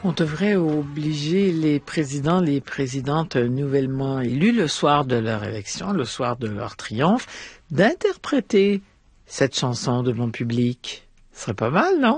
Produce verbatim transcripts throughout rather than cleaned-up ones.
On devrait obliger les présidents, les présidentes nouvellement élus, le soir de leur élection, le soir de leur triomphe, d'interpréter cette chanson devant le public. Ce serait pas mal, non?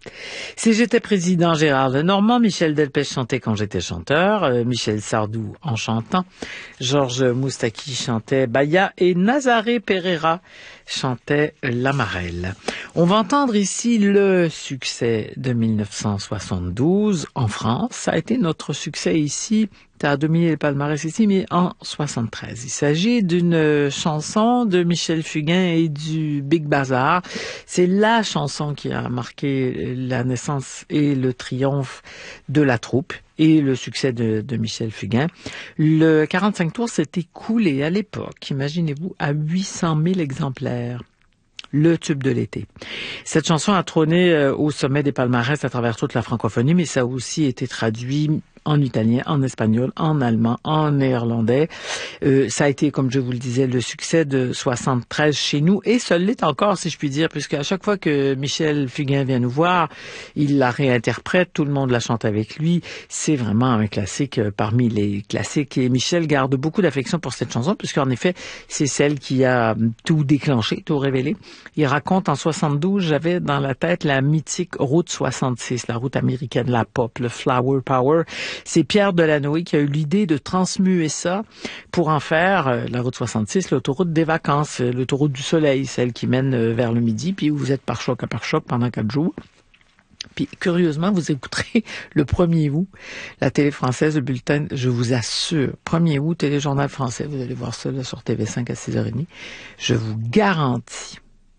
Si j'étais président, Gérard Lenormand, Michel Delpech chantait Quand j'étais chanteur, euh, Michel Sardou en chantant, Georges Moustaki chantait Baya et Nazaré Pereira chantait L'Amarelle. On va entendre ici le succès de mille neuf cent soixante-douze en France. Ça a été notre succès ici. Ça a dominé le palmarès ici, mais en soixante-treize. Il s'agit d'une chanson de Michel Fugain et du Big Bazar. C'est la chanson qui a marqué la naissance et le triomphe de la troupe et le succès de, de Michel Fugain. Le quarante-cinq tours s'est écoulé à l'époque, imaginez-vous, à huit cent mille exemplaires. Le tube de l'été. Cette chanson a trôné euh, au sommet des palmarès à travers toute la francophonie, mais ça a aussi été traduit en italien, en espagnol, en allemand, en néerlandais. Euh, ça a été, comme je vous le disais, le succès de soixante-treize chez nous, et ça l'est encore, si je puis dire, puisque à chaque fois que Michel Fugain vient nous voir, il la réinterprète, tout le monde la chante avec lui. C'est vraiment un classique euh, parmi les classiques, et Michel garde beaucoup d'affection pour cette chanson, puisqu'en effet, c'est celle qui a tout déclenché, tout révélé. Il raconte en soixante-douze, j'avais dans la tête la mythique route soixante-six, la route américaine, la pop, le Flower Power. C'est Pierre Delanoë qui a eu l'idée de transmuer ça pour en faire euh, la route soixante-six, l'autoroute des vacances, euh, l'autoroute du soleil, celle qui mène euh, vers le midi, puis où vous êtes par choc à par choc pendant quatre jours. Puis, curieusement, vous écouterez le premier août, la télé française, le bulletin, je vous assure, premier août, téléjournal français, vous allez voir ça là, sur T V cinq à six heures trente, je vous garantis,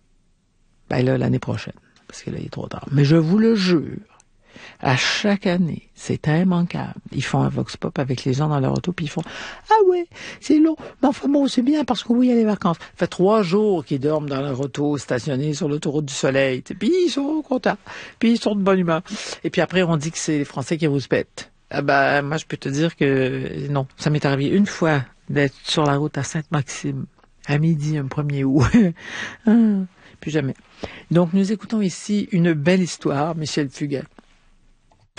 ben là, l'année prochaine, parce que là, il est trop tard, mais je vous le jure, à chaque année, c'est immanquable. Ils font un vox pop avec les gens dans leur auto, puis ils font « Ah ouais, c'est long, mais enfin bon, c'est bien parce que oui, il y a les vacances. » Ça fait trois jours qu'ils dorment dans leur auto, stationnés sur l'autoroute du soleil. Puis ils sont contents, puis ils sont de bonne humeur. Et puis après, on dit que c'est les Français qui rouspètent. Ah ben, moi, je peux te dire que non, ça m'est arrivé une fois d'être sur la route à Sainte-Maxime, à midi, un premier août. Plus jamais. Donc, nous écoutons ici une belle histoire, Michel Fugain.